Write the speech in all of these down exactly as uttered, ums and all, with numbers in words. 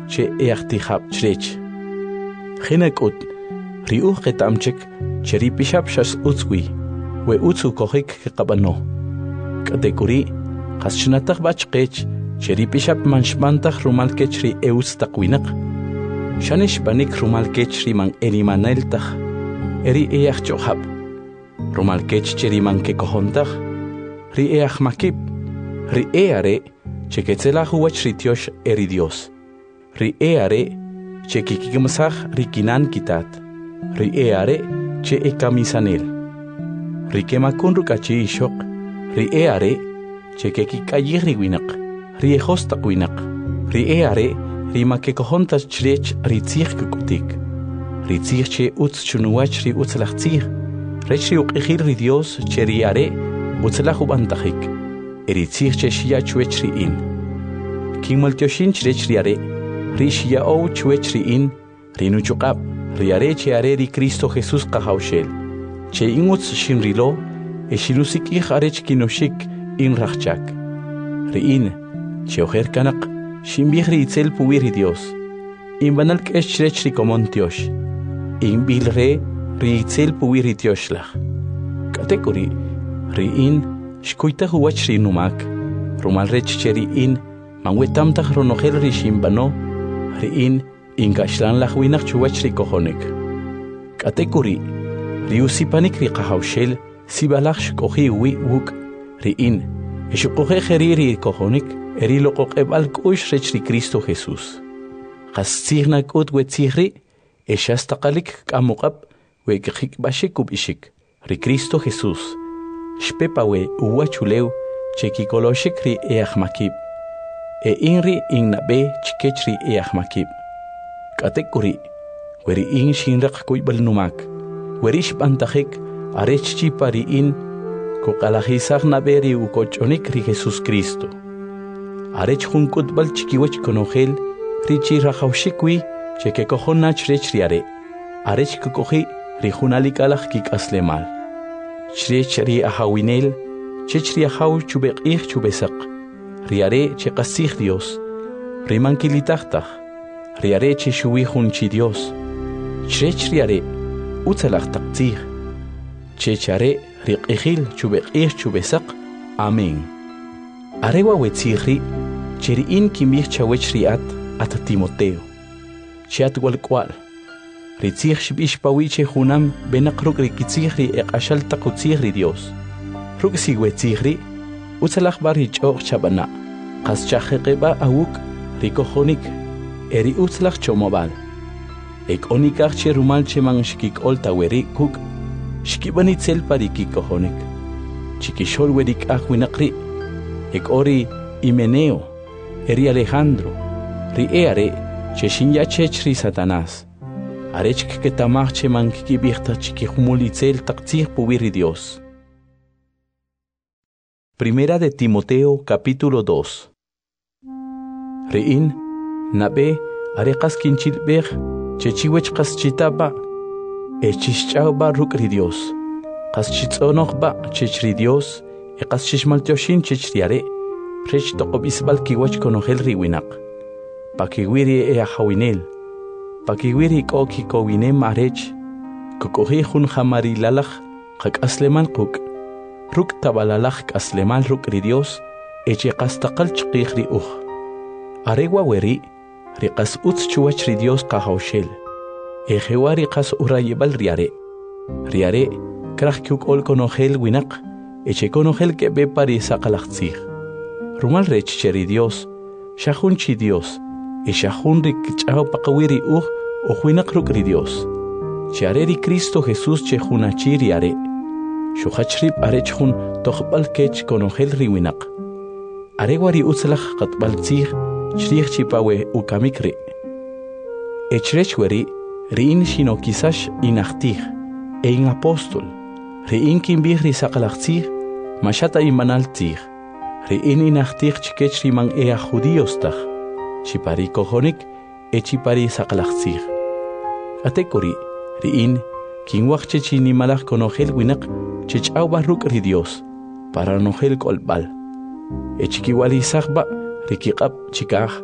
che eachtihab chrech. Genekut, riuch getamchek, cheri pishap shas utzwi, we utzu kohik kabano. Katekuri, kaschnatach bachkech, cheri pishap manshmantach rumal kechri eus takwinak. Shanish banik rumal kechri man erimaneltach, eri each johab. Rumal kech cheri man kekohontach, ri each makib, ri eare, cheketzela huach ritiosh eri Dios. Ri eare, chekikimsach rikinan kitat. Ri eare, che ekamisanel. Ri kemakun rukachi ishok, ri eare, chekekikayih riwinak, ri ejostak winak. Ri eare, ri makekohontas chrech ri tzich kukutik. Ri tzich che utz chunuach ri utzlach tzich. Rech ri uqihir ri Dios che ri are utzlach ubantachik. Eri tzich che shia chuech ri in. Kimaltioshin chrech ri are. Ri shia ou chuech ri in. Ri nuchukab. Ri are che are ri Cristo Jesus kahaushel. Che ingutz shin rilo. E shinusik ich arech kinoshik in rachchak. Ri in. Che ojer kanak. Shimbih ri itzel puwir ri Dios. In banal kesh chrech ri komontiosh. In bil re ri itzel puwir ri Dioshlach. Katekuri. Ri in. Shkuita huwach ri numak. Rumal rech che ri in. Manwetamtach ronogel ri shimbano. Ri in. Ingashlan lach winach chuwach ri kohonik. Katekuri. Ri usipanik ri kahaushel. Sibalach shkohi wi wuk. Ri in. Eshukohe jeri ri kohonik. Eri lokok ebal kush rech ri Cristo Jesus. Qas tzirnak ut we tzirri. Eshas taqalik kamukab. We gchik bashik ubishik. Ri Cristo Jesus. Shpepawe uwachuleu. Chekikoloshik ri eachmakib. E inri ingnabe chikech ri eachmakib. Katekuri. Weri in shinrak kuibal numak. Werish bantachik. Arech chipari in. Kukalahizak naberi ukochonik ri Jesus Cristo. Arech junkut bal chikiwach konogel. Richi rajaushikwi. Cheke kohonach rech riare. Arech kukohi. Rijunalikalach kik aslemal. Chrech ri ahawinel. Chech ri ahaw chubek ich chubesak. Riare che qasich Dios. Rimankilitachtach. Riare che shuwihun chi Dios. Chrech riare. Utzalach taktzich. Chechare riqihil chubek ich chubesak. Amén. Arewa wetzihri. Cheri in kimich chawech riat at Timoteo. Chiat walkwal. Ritzich shibish pawiche junam benakruk rikitzihri eqashal takutzihri Dios. Ruk sigwetzihri. Utzalach bar hichok chabana. Qas chajeqeba awuk rikohonik. Eri utzalach chomobal. Ek onikach che rumal che man shkik olta weri kuk. Shkibanitzel parikikohonik. Chikishol werik ahwinakri. Ek ori Himeneo. Eri Alejandro. Ri eare che shinyachech ri Satanás. Arech que tamach che man kibirta chikihumulitzel taktzih puwiri Dios. Primera de Timoteo, capítulo dos. Rein, nabe, arekas kinchilbech, chechiwech kaschitaba, echischauba rukri Dios. Kaschitzonochba, chechri Dios, e kaschishmaltioshin chechriare, prech tokobisbal kiwach konogel riwinak. Pakiwiri e ahawinel, pakiwiri koki kowinem arech, kokohi hun hamari lalach, kak asleman kuk. Ruk tabalalach aslemal ruk ri Dios, eche qastaqal chqih ri uj. Aregwa weri, riqas utz chuwach ri Dios qahaushel. Ejewa riqas urayibal riare. Riare, krach kyuk ol konogel winak, eche konogel ke be pari saqalachtzih. Rumal rech cheri Dios, shahun chi Dios, e shahun rik chao paqawiri uj, o winak ruk ri Dios. Chiare ri Cristo Jesus che junachi riare. Shuhachrib arechun tokhbal kech konogel riwinak. Aregwari utzlach qatbal tzih chrich chipawe ukamikri. Echrechweri riin shino kisash inachtih e in apostol. Riin kimbih risaqalach tzih mashata imanal tzih. Riin inachtih chikech riman ea judiostach. Chipari kohonik e chipari saqalach tzih. Atekori riin kinwach chechini malach konogel winak chechau barruk ri Dios para nogel kolbal. Echikiwali sagba rikiqab chikaj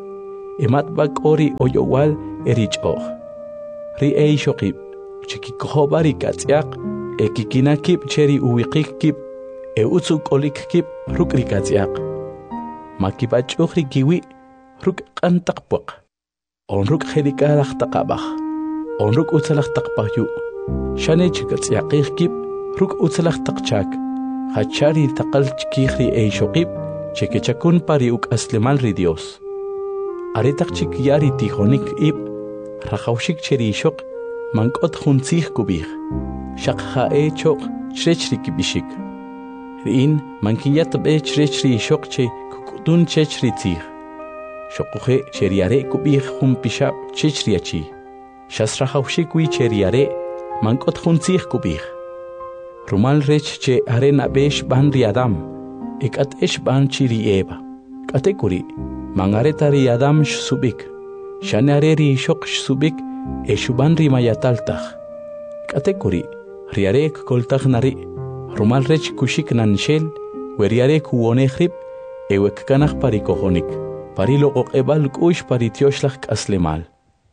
emat bak ori oyowal erich'oj. Ri eishokib, chikikohobari katsiak, ekikinakib cheri uwikikib, e utsuk olikib rukri katsiak. Makipachukri kiwi, ruk kantakpuk. Onruk hedikalah takabah. Onruk utsalah takpahyu. Shane chikatsiakikib, ruk utsalah takchak. Hachari takal chikihri eishokib, chekechakun pari uk aslemal ri Dios. Aretak chik yari tijonik ib, rajaushik cheri shok, mankot junzih kubih. Shak hae chok, chrechri kibishik. Riin, mankiyat be chrechri shok che kukudun chechri tih. Shokuhe cheriare kubih jun pishab chechri achi. Shas rajaushik wi cheriare, mankot junzih kubih. Rumal rech che arena besh ban riadam, ekat esh ban chiri eba. Katekuri, mangareta riadam shsubik, shanare ri shok shsubik, eshuban ri mayataltach. Katekuri, riarek koltach nari, rumal rech kushik nanshel, weriarek uonehrib, ewek kanach parikohonik, parilo ebal kush paritioslach aslemal.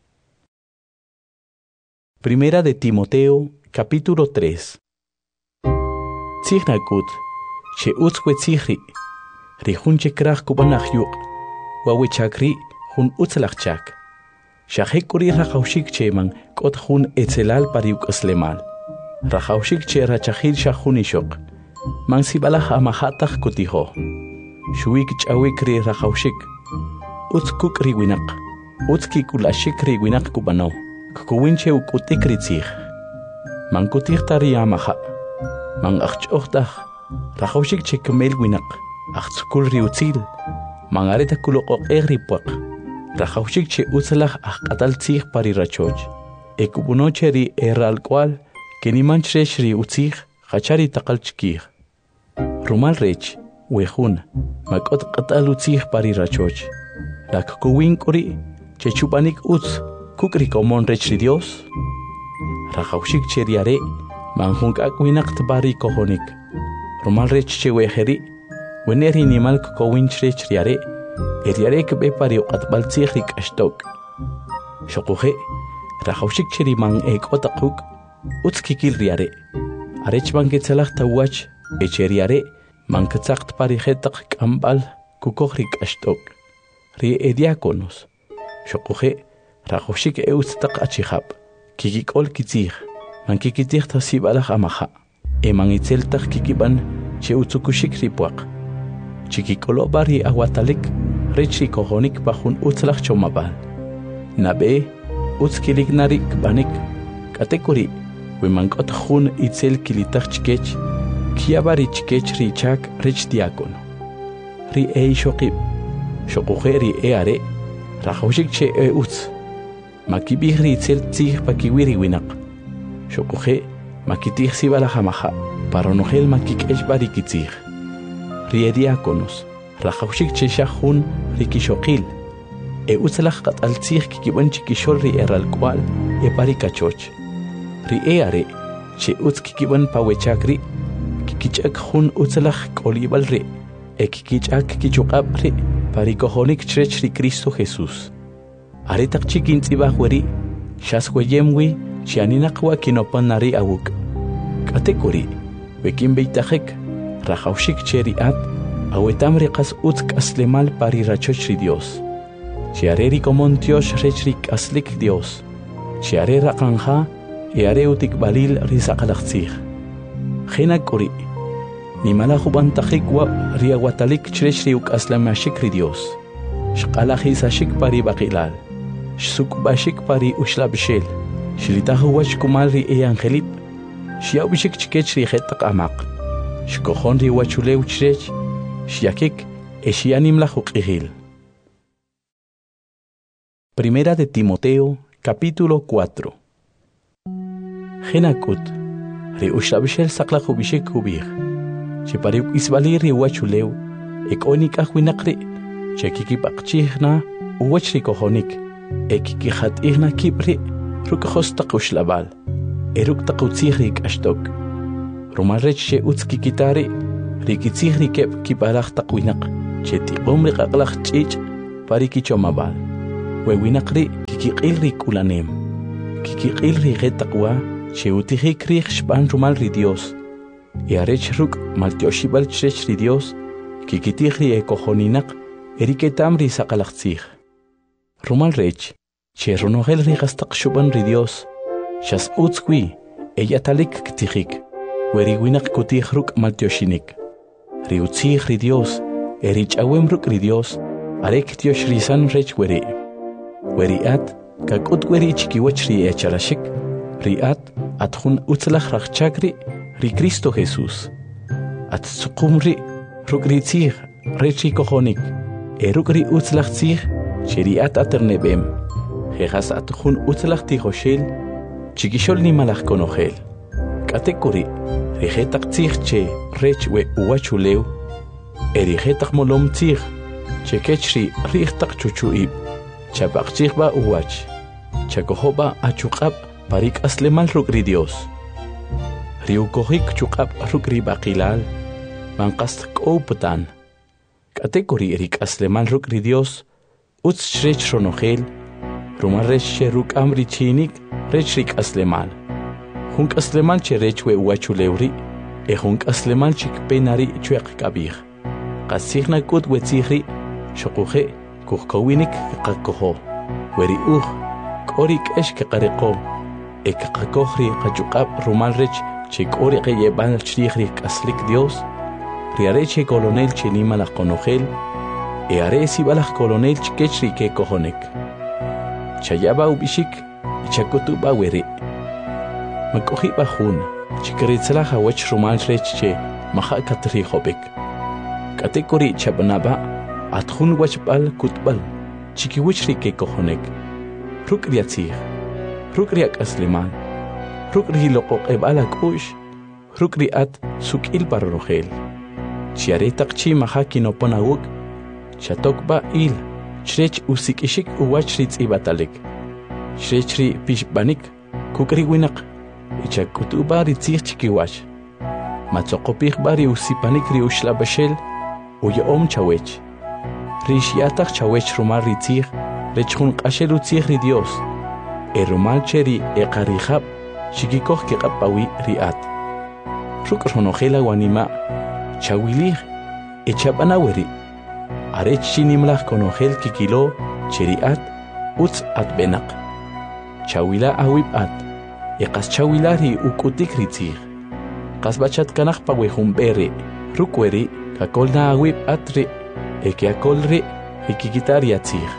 Primera de Timoteo, capítulo tres. Tsihnakut, che utzwe tsihri, rihun che krach kubanach yuk, wawe chakri, hun utzlach chak. Shahekuri rachaushik cheman, kot hun etzelal pariuk aslemal. Rachaushik che rachahil shahunishok, man sibalach amahatach kutiho. Shuik chawikri rachaushik, utzkuk riwinak, utzkik ulashik riwinak kubano, kukuwinche ukutikri tsih. Man kutik tari amaha. Man achchochtach, rachaushik che kemel winak, achtzukul riutzil, man areta kulokok egripuak, rachaushik che utzalach achkatal tzich pari rachoj, ekubunoche ri erral kwal, keniman chresh ri utzich, chachari takal chkich. Rumal rech, wehun, makot katal utzich pari rachoj, lak kuwin kuri, che chupanik utz, kukri komon rech ri Dios, rachaushik che riare, manjunk akwinak tbari kohonik. Rumal rech che weheri, weneri nimal kokowinch rech riare, eriare kbe pari uqatbal tsikhrik ashtok. Shokuhe, rachaushik cheri man ek otakuk, utskikil riare. Arech man ketzelach tawach, echeriare, man ketzakt pari hetak kambal, kukohrik ashtok. Ri ediakonos. Shokuhe, rachaushik eustak achihab, kikikol kitzich. Man kikitih tasibalach amaha, e man itzeltach kikiban che utsukushik ripuak. Chikikolo bari aguatalik, rechi kohonik bajun utzlach chomabal. Nabe, utzkilik narik banik, katekuri, we man kot jun itzel kilitach chikech, kiabari chikech richak rech diakono. Ri e shokib, shokuhe ri e are, rachaushik che e utz. Makibih ri itzel tzih pakiwiri winak. Shokuhe, makitih sibala hamaha, paronogel makikesh barikitih. Riediakonos, rachaushik cheshahun rikishokil. E utzalach kat altzih kikiban chikishol ri eralkwal e parikachoch. Ri eare, che utz kikiban pawechakri, kikichak hun utzalach kolibal ri, e kikichak kichukab ri, parikohonik chrech ri Cristo Jesús. Aretak chikin tzibahweri, shasweyemwi, Chianinakwa kinopanari awuk. Katekuri, wekin beitajek, rachaushik cheri at, awetam rikas utsk aslemal pari rachochri Dios. Chiareri komon Dios rechrik aslik Dios. Chiare rakanja, eare utik balil risakalachtzich. Genakuri, nimala jubantajik wa riawatalik chrechri uk aslamashikri Dios. Shkalajisashik pari bakilal. Shsukbashik pari ushlabshel. Shilitahu wach kumalri e angelip, shiaubishik chikechri hetak amak, shkohonri wachuleu chrech, shiakik e shianim la hukihil. Primera de Timoteo, capítulo cuatro. Genakut, ri ushabishel saklachu bishik kubir, chipariuk isbali ri wachuleu, ek onik ahwinakri, chekikipakchihna, uwachri kohonik, ekikihat ihna kipri, Rukahos takush labal, eruk takutzihrik ashtok. Rumarech che utskikitari, rikitzihri kep kiparach takwinak, che tiqumri qaklach chich, parikichomabal. wewinaqri kikiqilri kulanem kikiqilri getaqwa cheutiji krij shpan rumal ri Dios y arech ruk maltioshibal chrech ri Dios kikitijri ekojoninaq eriketamri saqalaqtzij rumal rech che ronogel ri gastaq shuban ri Dios shas utzkwi ella talik ktijik weri winaq kutij ruk maltioshinik ri utzij ri Dios erich awem ruk ri Dios arek tiosh risan rech weri weri at kakut weri chikiwach ri echarashik ri at atjun utzlach rachchakri ri Cristo Jesús at tsuqumri ruk ri tzij rechi kojonik eruk ri utzlach tzij cheri at aternebem jejas atjun utzlach tijoshel chikishol ni malach konojel katekuri rijetaq tzij che rech we uwachuleu erijetaq molom tzij che kechri richtaq chuchuib chapaqchij ba uwach chakojoba achuqab parik aslemal ruk ri Dios riukojik chuqab ruk ri baqilal manqast k'owpatan katekuri rik aslemal ruk ri Dios utz chrech ronojel rumal rech ruk amri chinik rech rik aslemal junk aslemal che rech we uwachulewri e junk aslemal chik penari chueq kabij qasijna kut wetzijri shoquje kujkowinik qakojo weri uj k'orik esh qariqo e qaqojri qachuqab rumal rech che k'ori qeyebal chrijri kaslik Dios riareche colonel chenima la conojel e aresi balaj colonel chkechri ke kojonek chayaba ubishik chakutu baweri makohi bajun chikritzla hawach rumal rech che maha katri hobek katekori chabnaba atjun wachbal kutbal chikiwichri ke kojonek rukriatzi rukriak asliman rukri loqo qebala kush rukriat sukil barrojel chiaretaq chi maha kinoponawuk chatokba il chrech usikishik uwachri tz'ibatalik chrechri pishbanik kukri winaq ichakutuba ritzij chikiwach matzoqopij bari usipanik ri ushlabashel uyaom chawech rishiataq chawech rumal ritzij rechjun q'ashel utzij ri Dios e rumal cheri e qarijab shikikoj kiqapawi riat ruk ronojela wanima chawilij e chabanaweri arech chinimlaj konojel kikilo cheriat utz at benaq chawila awib at e qas chawilari ukutik ritzij qas bachat kanaj pawejun bere rukweri kakolna awib atri e que akolri e kikitaria tzij.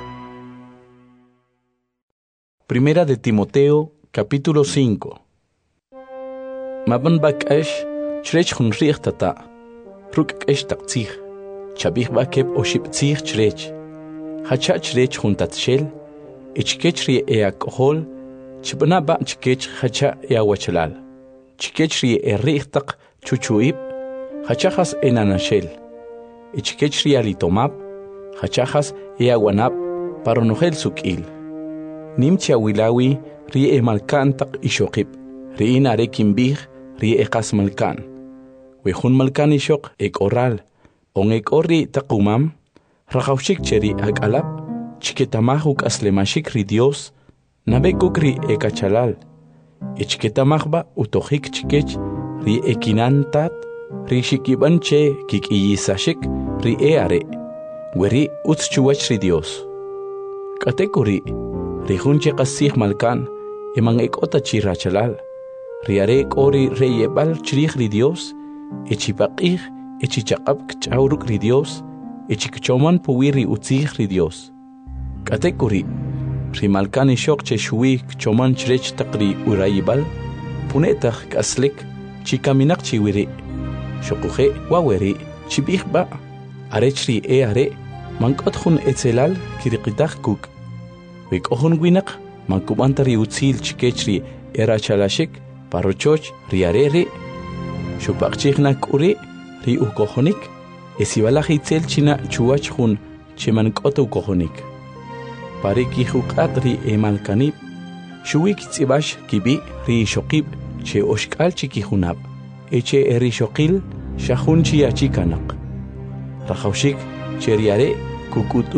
Primera de Timoteo, capítulo cinco. Maban bakash chrech hun riech tata ruk esh taqtzij chabij bakeb oshib tzij chrech hacha chrech hun tatshel ichkech ri e alcohol chibna ba chkech hacha e awachalal chkech ri e riech taq chuchuib hachachas enanashel ichkech ri alitomab hachachas e awanab paronojel sukil nimchi awilawi ri e malkan taq ishoqib ri inare kimbij ri e qas malkan wejun malkan ishoq ek oral on ek orri taqumam raqawshik cheri akalab chiketamahuk aslemashik ri Dios nabekukri e kachalal ichketamahba utojik chikech ri ekinantat ri shikiban che kikiyisashik ri e are weri utz chuwach ri Dios katekuri ri junche qasij malkan eman ek ota chirachalal riare kori reyebal chrij ri Dios echipaqij echichaqab kchauruk ri Dios echikchoman puwiri utzij ri Dios katekuri rimalkan ishok che shui kchoman chrech taqri urayibal punetaj kaslik chikaminak chiwiri shokuje waweri chibijba arechri e are mankotjun etzelal kiriqitaj kuk wikohun winak mankubantari utzil chikechri erachalashik parochoch riareri shupaqchigna kuri ri ukohonik esibalaj itzel china chuwach jun chimank'ota ukohonik pariki huq'at ri emalkanib shuwik tzibash kibi ri shoqib che oshk'al chikijunab eche eri shoqil shajun chiachikanaq rajawshik cheriare kukutu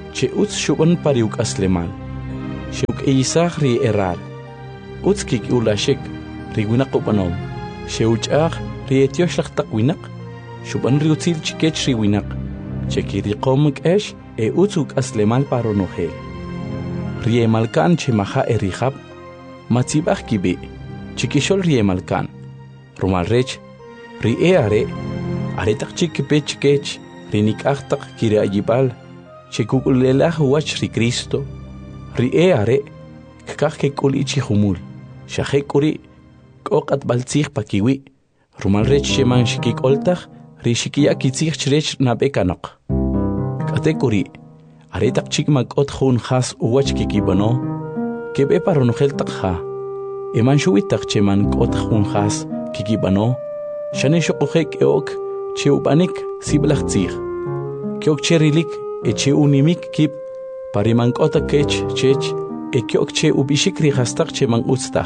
che utz shuban pariuk aslemal shuk eisach ri eral utz kik ulashik ri winaq upanom sheuchach ri etiosh taqwinak shuban ri utzil chikech ri winaq chekiri qomuk esh e utzuk aslemal paronogel ri emalkan che maha erihab matzibach kibi chikishol ri emalkan rumal rech ri e are are tak chikipech kech ri nikachtak kiri ayibal chekukulelah wach ri Cristo ri e are kakak kekul ichi humul shahekuri kokat baltzich pakiwi rumal rech sheman shikik oltach ri shikia kitzich chrech nabekanok katekuri are tak chik makot khun khas wach kikibano kebe paronogel takha eman shuitak cheman kot khun khas kikibano shane shokukhek eok cheubanik siblachtzich kyok cherilik eche unimik kip pariman kota kech chech e kyok che ubishik ri hastak che man ustach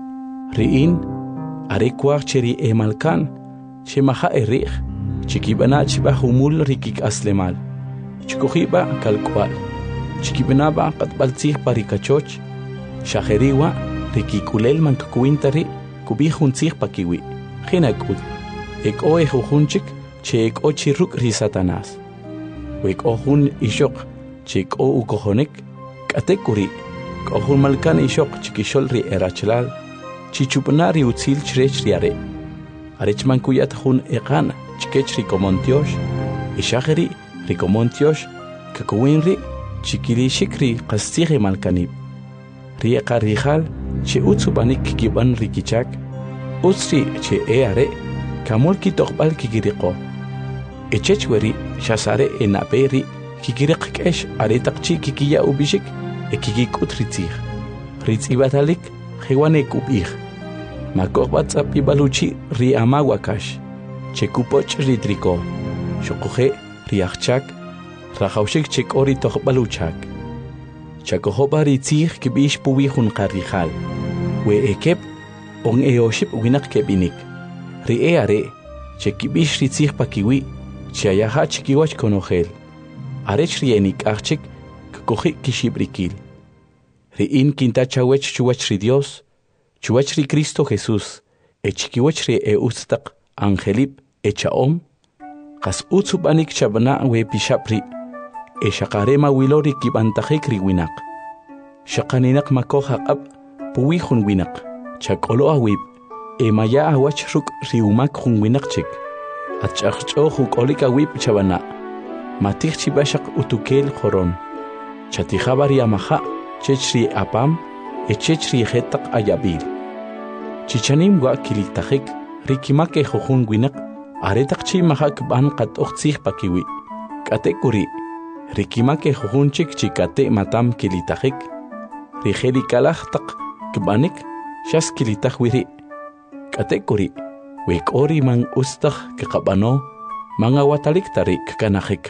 riin are kwach cheri emalkan che maha erich chikibana chiba humul rikik aslemal chikohiba kalkwal chikibana ba qatbaltzih parikachoch shaheriwa rikikulel man kuintari kubihuntzih pakiwi khinakut ek oe hujunchik che ek ochiruk ri satanas wek ohun ishok chik o ukohonik katekuri kohun malkan ishok chikishol ri erachlal chichupnari utzil chrech riare arechman kuyat hun eqan chikech ri komontiosh ishageri ri komontiosh kakuinri chikiri shikri qastighi malkanib ri eqarihal che utsubanik kiban rikichak utsri che eare kamol kitokbal kikiriqo echechweri shasare enaperi kikiriqkesh aretaqchi kikiya ubishik ekikikut ritzich ritzibatalik hewane kubih makokbatsap ibaluchi ri amawakash chekupoch ritriko shokuhe riachchak rajaushik chekori toqbaluchak chakohoba ritzich kibish puwihun qarihal we ekep on eoship winak kebinik ri eare chekibish ritzich pakiwi Chiayaha chikiwach konogel. Arech rienik achik kakohi kishibrikil. Riin kinta chawech chuwach ri Dios, chuwach ri Cristo Jesús, e chikiwach ri e ustak angelip e chaom, kas utsubanik chabana we pishapri, e shakarema wilori kibantajik ri winak. Shakaninak makoha ab puwihun winak, chakolo awib, e maya awach ruk ri umak hun winak chik. Achachchohu kolika wip chabana matich chibashak utukel khoron chatihabari amaha chechri apam e chechri hetak ayabil chichanim wa kilitahik rikimake khohun winak aretak chi mahak ban qat oqtsih pakiwi katekuri rikimake khohun chik chikate matam kilitahik rijeli kalah tak kbanik shas kilitah wiri katekuri wek ori man ustach kekabano manga watalik tarik kanahik.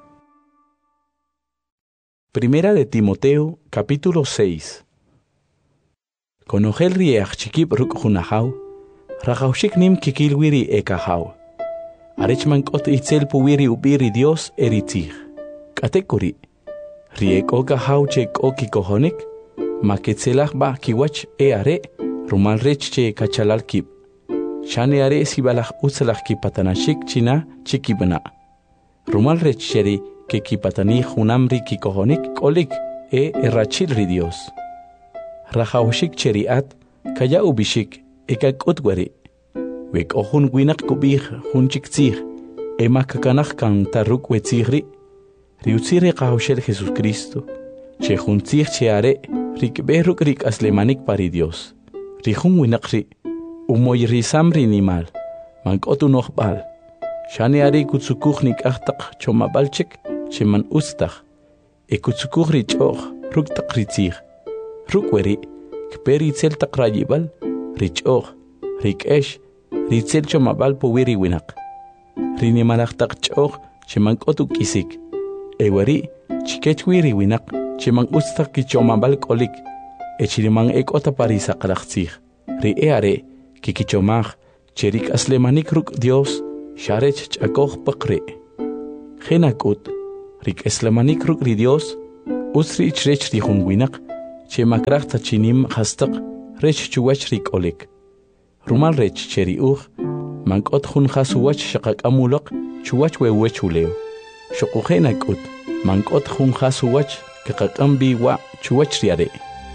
Primera de Timoteo, capítulo seis. Konogel riech chikip ruk hunahau, rajaushik nim kikilwiri ekahau. Arechman kot itzel puwiri ubiri Dios eritzich. Katekuri, riek okahau chek okikohonik, maketzelach ba kiwach eare, rumal rech che kachalal kip. Shane are sibalach utsalach kipatanashik china chikibana. Rumal recheri que kipatani hunamri kikohonik kolik e errachil ri Dios. Rajaushik cheriat kaya ubishik ekak utwari. Wek ohun winak kubih hunchik tzih ema kakanach kan taruk wetzihri. Riutzire kahaushel Jesus Cristo. Che huntzih cheare rikberuk rik aslemanik pari Dios. Rihun winakri. Umoy risamri nimal, mankotu nohbal. Shani ari kutsukuchnik achtak chomabalchik, cheman ustach. E kutsukuchri choch, ruktak ritzich. Rukweri, kperi tzel tak rayibal, richoch, rikesh, ritzel chomabal powiri winak. Rinimalachtak choch, cheman kotu kisik. Ewari, chikechwiri winak, cheman ustak kichomabal kolik. E chiriman ek otaparisak laktzich. Ri eare, kikichomach, cherik aslemanik ruk Dios, sharech chakoch pakre. Genakut, rik aslemanik ruk ri Dios, Usri chrech ri hunguinak, che makrach tachinim hastaq, rech chuwach rik olik. Rumal rech cheri uch, mankot hun hasuwach shakak amulok, chuwach wewech uleo. Shokuhenak ut, mankot hun hasuwach, kakakambi wa chuwach riare.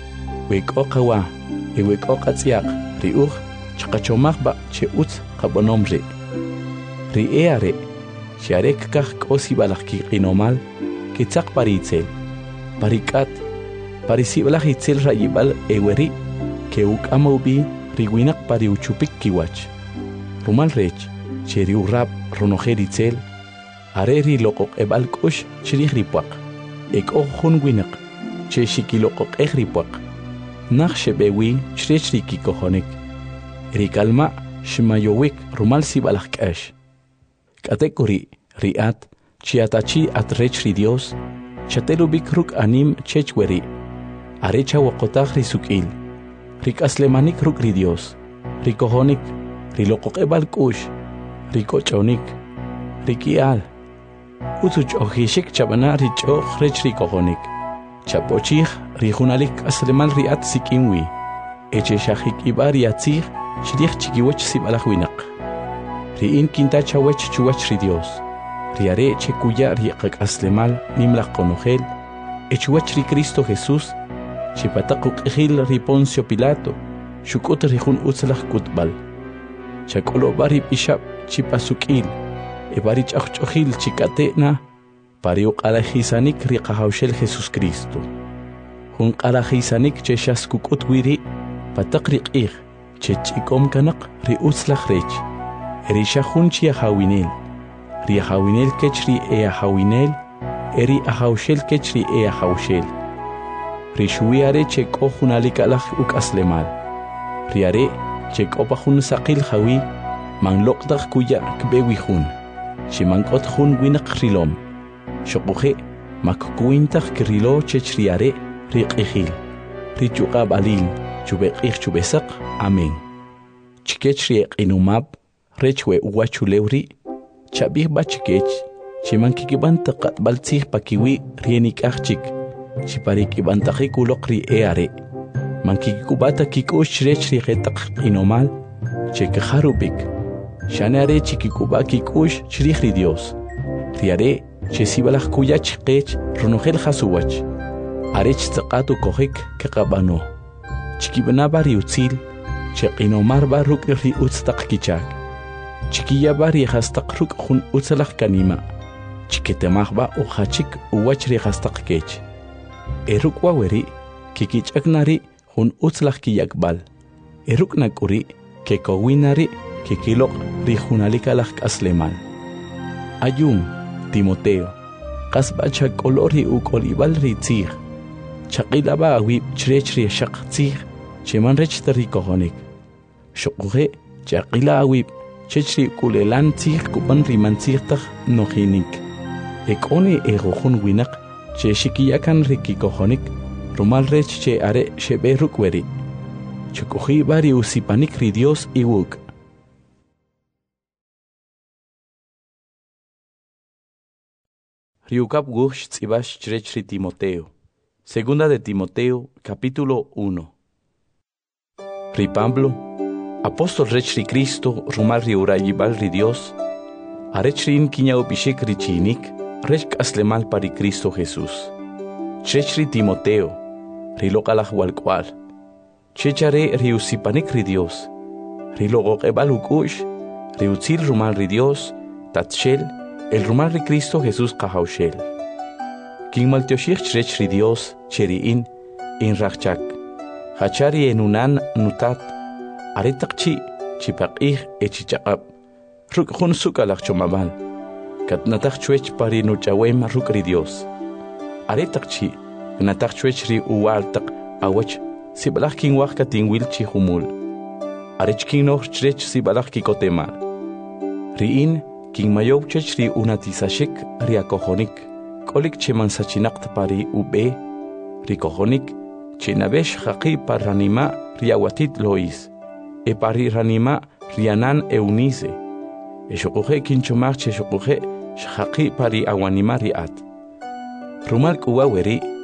Wek okawa, e wek okatsiak, ri uch, chakachomak ba che ut kabonomre. Ri eare, Sharek kach kosi balaki qinomal, kitzak paritzel, parikat, parisibalak itzel rayibal eweri, keuk amaubi, riguinak pari uchupik kiwach. Rumal rech, cheri urrap ronojer itzel, areri lokok ebal kush chirih ripuak, ek ojun winak, che shikilokok eh ripuak, nach shebewi chrech riki kohonek, rikalma shimayowik rumal sibalak kash. Katekori riat chiatachi atrech ri Dios chatelubik ruk anim chechweri arecha wakotach risukil rikaslemanik ruk ri Dios rikohonik rilokokebal kush rikochonik rikial utuch ohishik chabana richo rech rikohonik chapochich rijunalik aslemal riat sikinwi eche shahik ibari atzich shlich chikiwach sibalahwinak Riin kinta chawech chuwach ri Dios. Riare chekuya riqak aslemal nimlaq konogel. Echuwach ri Cristo Jesús. Chipatakuk ejil ri Poncio Pilato. Shukut rijun utzlach kutbal. Chakolo bari pishap chipasukil. E bari chachojil chikatena. Pariuk alajisanik riqahawshel Jesús Cristo. Jun alajisanik cheshaskukut wiri. Patak riqih. Chechikom kanak ri utzlach rech. Erisha hunchi a hawinel, ri a hawinel kechri e a hawinel, eri a hawshel kechri e a hawshel. Rishuiare chek ohunalik alach uk aslemal. Riare chek opahun sakil hawi, man lokdach kuya kbewi hun. Shimankot hun winak rilom. Shokuhe makkuintach krilo chechriare rik ihil. Richukab alin, chubek ich chubesak, amen. Chikechri inumab. Rechwe uwachulewri, chabih bachikech, chimankikibantaqat baltzih pakiwi rienik achik, chiparikibantaqik ulokri eare, mankikubata kikush rechri retaq inomal, chekaharubik, shanare chikikuba kikush chrihri Dios, riare chesibalach kuyach kech ronogel hasuwach, arech tzaqatu kohik kekabano, chikibanabari utzil, cheqinomar baruk ri utztaq kichak. Chiquilla bari hastaq ruk hun utzalaq kanima. Chiquetemajba o hachik uwachri hastaq kech. Eruk waweri kikichaknari hun utzlaq kiyakbal. Eruk nakuri kekowinari kikilok ri hunalikalaq aslemal. Ayun, Timoteo, qasba chakolori ukolibal ri tzig. Chaqilaba awib chrechri shaq tzig, cheman rechtari kohonik. Shokuhe chaqila awib Chechri kulelan tzig kupan rimantzigtach nojinik. Ekone egohun winak, che shikiyakan rikikohonik, rumal rech che are shebe rukweri. Chukuhi bari usipanik ri Dios iwuk. Riukap gush tzibash chechri Timoteo. Segunda de Timoteo, capítulo uno. Ri Pablo, Apóstol rechri Cristo, rumal ri urayibal ri Dios, arechrin kiñao bishik richinik, rech aslemal pari Cristo Jesús. Chechri Timoteo, ri lokalach walkwal. Chechare ri usipanik ri Dios, ri logokebal ukush, ri utzil rumal ri Dios, tatshel, el rumal ri Cristo Jesús kahaushel. King maltioshich chechri Dios, cheriin, in rachchak, hachari enunan nutat, Aretakchi, chipaqih echichaqab, ruk hun sukalak chomabal, katnatak chuech pari nuchawem rukri Dios. Aretakchi, natak chuech ri uwaltak awach, sibalak king waka tingwil chi humul. Arechkin noh chrech sibalak kikotemal. Riin, king mayob chech ri unatisashik ri akohonik, kolik cheman sachinakt pari ube, ri kohonik, chinabesh haqi parranima riawatit lois. E pari ranima rianan eunice. E shokuhe kinchomach che shokuhe shaki pari awanima riat. Rumal kuwaweri,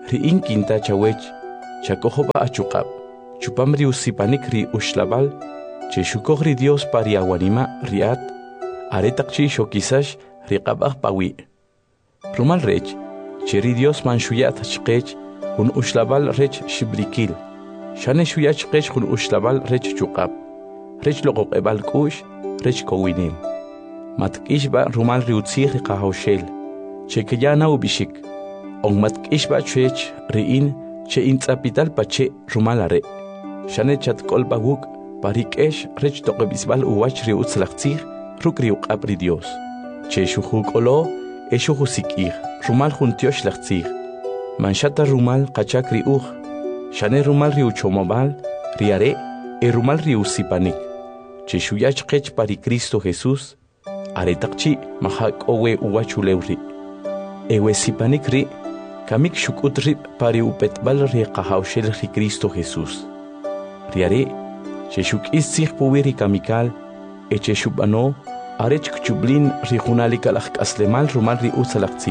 ri'in kinta chawech, chakojoba achuqab, chupam ri usipanik ri ushlabal, che shukoj ri Dios pari awanima riat, aretak chi shokisash riqabaj pawi. Rumal rech, che ri Dios man shuyat chqech, hun ushlabal rech shibrikil, shane shuyat chqech hun ushlabal rech chuqab, rech loqoq ebal kush, rech kowinim. Matkishba rumal ri utzih riqahoshel, che keyana ubishik, on matkishba chech ri'in, che intzapital pache rumalare, shane chat kolba guk, parikesh rech toqebisbal uwach ri utzlaqtzih, ruk ri uqab ri Dios. Che shujuk olo, e shuhusikir, rumal juntiosh laqtzih, manshata rumal qachak ri uj, shane rumal ri uchomobal, riare, e rumal ri usipanik, che shuyach qech pari Cristo Jesús, aretakchi mahak owe uwachulewri. Ewe sipanik ri, kamik shukut ri pari upetbal ri qahawshel ri Cristo Jesús. Riare, che shuk istzih puwiri kamikal, e che shubano, arech kchublin ri junalikalak aslemal rumal ri utzalaqtzih.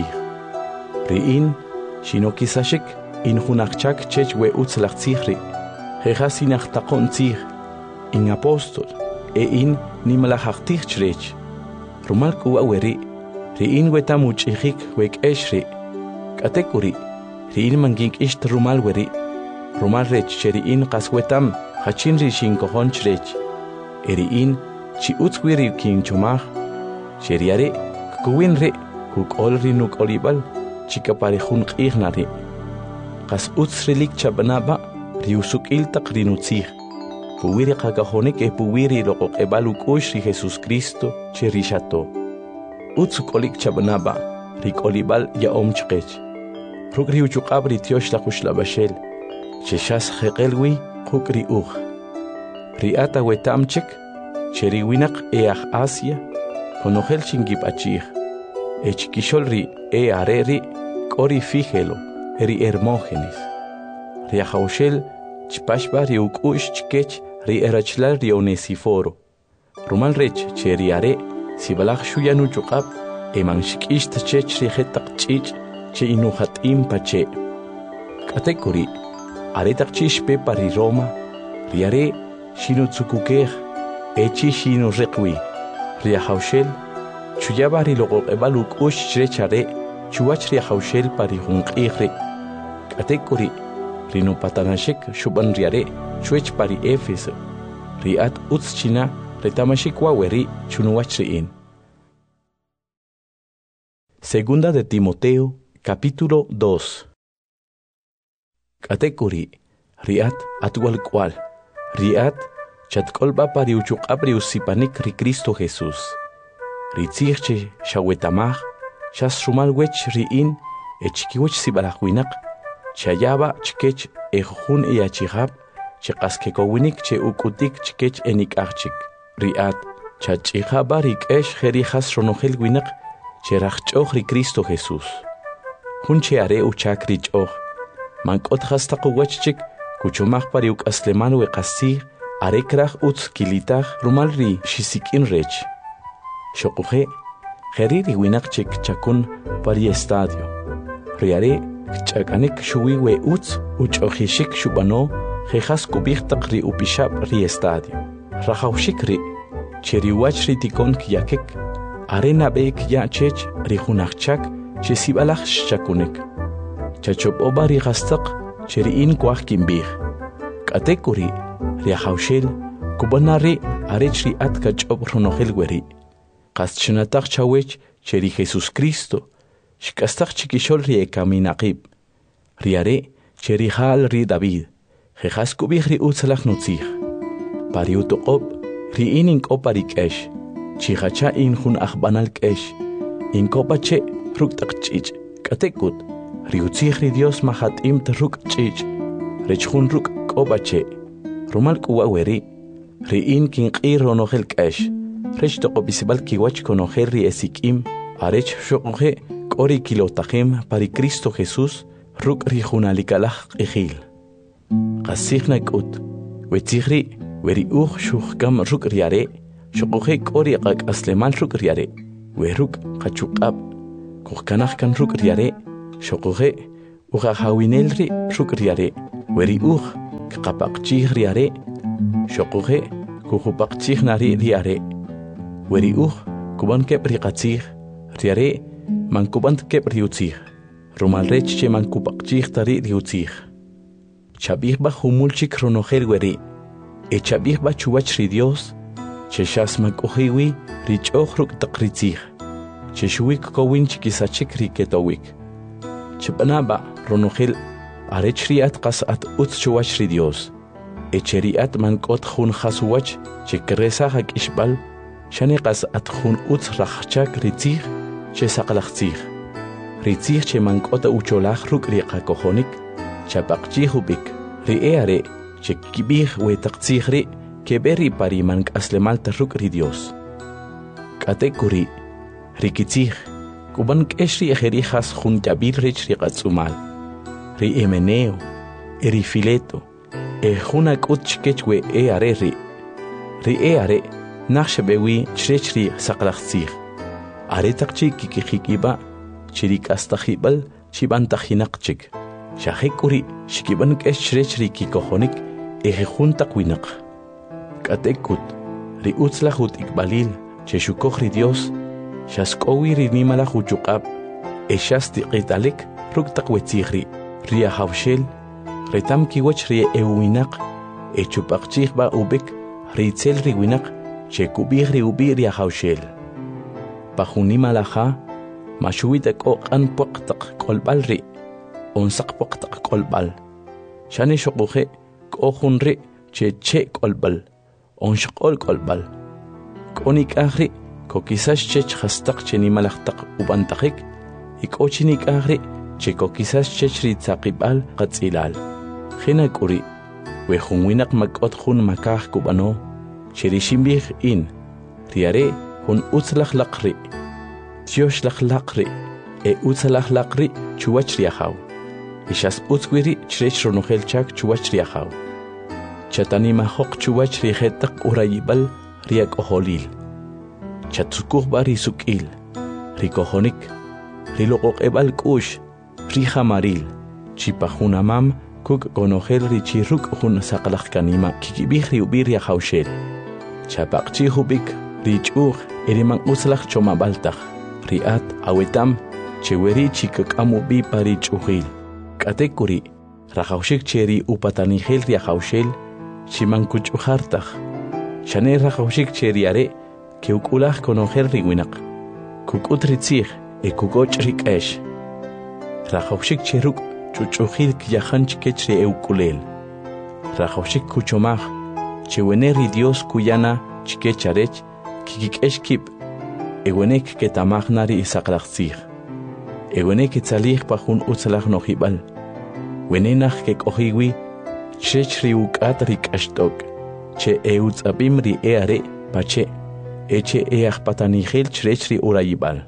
Ri'in, shino kisashik, in junakchak chech we utzalaqtzih ri, jejas inachtaqon tzih, in apostol, e in nimalajaqtih chrech. Rumal kuwa weri, ri'in wetam uchihik wek eshri, katekuri, ri'in mangink isht rumal weri, rumal rech cheri'in qaswetam, hachin ri shinkohon chrech, eri'in chi utzwiri kin chomaj, cheriare, kukuwin ri, kukol ri nuk olibal, chika parejun q'ignari, qas utzrilik chabanaba, riusuk iltaq rinutzih, puwiri qakajonik e puwiri loqoq ebal ukush ri Jesus Cristo, cheri shato. Utzukolik chabanaba, rik olibal ya om chqech, ruk ri uchuqab ri tiosh la kushlabashel, cheshas jeqelwi, quk ri uj. Riata wetamchik, cheri winak e aj Asia, konojel chingip achih, e chikishol ri e areri, kori fijelo, ri Hermógenes. Ri ajaushel, chpashba ri ukush chkech, ri erachlal ri Onesiforo. Rumal rech cheri are, sibalaj shuyanu chuqab, e manshikisht chech ri jetaq chich, che inuhat im pache. Katekuri, aretak chishpe pari Roma, riare, shino tsukukej, echi shino reqwi, riajaushel, chuyaba ri loqoq ebaluk ush chrechare, chuach riajaushel pari junqihre. Katekuri, rino patanashik shuban riare, chuech pari Éfeso, riat utschina, retamashik waweri, chunuach riin. Segunda de Timoteo, capítulo dos. Katekuri, riat atual cual, riat chatkolba pari uchuqab ri usipanik ri Cristo Jesús. Ritzirche shawetamaj, shas rumal wech riin, e chikiwech sibalajwinak, chayaba chkech e jun e achihab, che qaskekowinik che ukutik chkech enik achik. Riat chachihaba rikesh jerijas ronojel winak, che rachchoch ri Cristo Jesús. Jun che are uchak richoch, mankot hastaqu wechchik, kuchumaj pari uk asleman we qasih, arekraj utz kilitaj rumal ri shisikin rech. Shokuje, jeri ri winak chik chakun pari estadio. Riare, chakanik shuwi we utz, uchojishik shubano, jejas kubijtaq ri upishab ri estadio. Rajaushik ri, cheri wach ri tikon kiyakek, arena beek ya chech ri junakchak, che sibalaj shakunek. Chachop oba ri gastaq, cheri in kwaj kimbij. Katekuri, riajaushel, kubanari arech ri at kachop ronojel weri. Qaschinataq chawech cheri Jesus Cristo, shkastaq chikishol ri ekaminaqib. Riare, cheri hal ri David, jejas kubij ri utzalaj nutzij. Pari utoqob, ri in inkopa ri kesh, chihacha in jun ajbanal kesh, inkopa che ruktaq chich, katekut, ri utzij ri Dios mahat im ruk chich, rech jun ruk koba che. Rumal kuwa weri, ri in kinqir ronojel kesh, rech toqobisibal kiwach konojel ri esikim, arech shoqoje kori kilotajem pari Cristo Jesús, ruk ri junalikalaj qijil. Qasijna kut, wetzihri, weri uj shuhkam ruk riare, shoqoje kori qak aslemal ruk riare, we ruk qachuqab, kuhkanaj kan ruk riare, shoqoje, uqaqawinel ri ruk riare weri uq kaqapaqchij riare shoquqe kujupaqchij nari riare weri uq kuban kep riqatzij riare mankubant kep riutzij rumalrech che mankupaqchij tari riutzij chabijba humulchik ronojel weri e chabijba chuwach ri Dios che shas makujiwi rich'oj ruk taqritzij che shuwik kowin chikisachik riketowik chpanaba ronojel arech riat qasat utz chuwach ri Dios e cheriat mankot jun khasuwach che kresa hak ishbal shani qasat jun utz rachchak ritzij che saqlaqtzij ritzij che mankot ucholaj ruk riqa kojonik chapaqchij ubik ri eare che kibij wetaqtzij ri keberi pari mank aslemal tarruk ri Dios katekuri rikitzij kuban keshri ejerijas jun jabil rich riqatzumal ri emeneo eri fileto e juna kutchkechwe e are ri ri e are naxbewi chrechri saqlaqtzij are taqchi kikikiba chirik astajibal chibantajinaqchik shahekuri shikiban keshchri kikojonik e jun taqwinaq katekut ri utzlajut ikbalil che shukoj ri Dios shaskowi ri nimala juchuqab e shasti qitalik ruk taqwetzij ri ri hawshel retam kiwach ri ewinaq e chupaqchij ba ubik ri tzel ri winaq che kubij ri ubi ri hawshel pajunimala ha mashuwita qoqan poqtaq qolbal ri onsaq poqtaq qolbal shani shuquje qoqun ri che che qolbal onshqol qolbal qonik ahri ko quizás chech hastaq chenimalaqtaq ubantaqik ikochinik ahri che ko quizás chech ritzaqibal qatzilal khina quri we khunwinaq makot khun makah kubano cherishimbi in riare hun utzlaq laqri tiosh laqri e utzlaq laqri chuwach riahaw ishas utzwiri chrech ronojel chak chuwach riahaw chatanima hoq chuwach rihetaq urayibal riak oholil chatsukuh bari sukil rikohonik riloqoq ebal kush rihamaril chipahunamam kuk konojel richiruk hun saqlaq kanima kikibih riubir ya hawshel chapaqchi hubik rich'uq eriman uslaq chomabaltaq riat awetam cheweri chikakamu bi pari ch'uqil katekuri rajawshik cheri upatanihel ya hawshel chiman kuch'ujartaq shane rajawshik cheriare que ukulaj konojel riwinaq kukut ritzij e kukoch rik'esh rajawshik cheruk chuch'ujil kiyajanch kechri eukulel rajawshik kuchomaj chewene ri Dios kuyana chikecharech kikik'esh kip ewenek ketamaj nari isaqlaqtzij ewenek itzalij pajun utzalaj nojibal wenenaj kek'ojiwi chech ri uk'at rik'axt'ok che eutz'abim ri eare pache eche eajpatanijel chrechri urayibal.